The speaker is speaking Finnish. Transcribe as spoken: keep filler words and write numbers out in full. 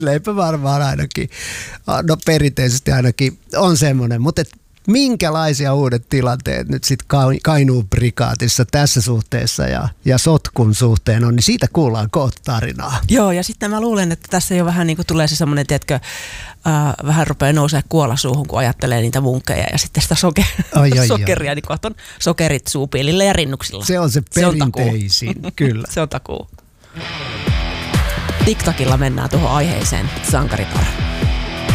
Leipä varmaan ainakin, no perinteisesti ainakin on semmoinen, mutta minkälaisia uudet tilanteet nyt sitten Kainuun prikaatissa tässä suhteessa ja, ja sotkun suhteen on, niin siitä kuullaan kohta tarinaa. Joo, ja sitten mä luulen, että tässä jo vähän niin kuin tulee se semmoinen, tiedätkö, äh, vähän rupeaa nousee kuolla suuhun, kun ajattelee niitä munkkeja ja sitten sitä soke- oi, oi, sokeria, oi. Niin kohta on sokerit suupiilillä ja rinnuksilla. Se on se perinteisin, se kyllä. Se on takuu. TikTokilla mennään tuohon aiheeseen, sankaritar.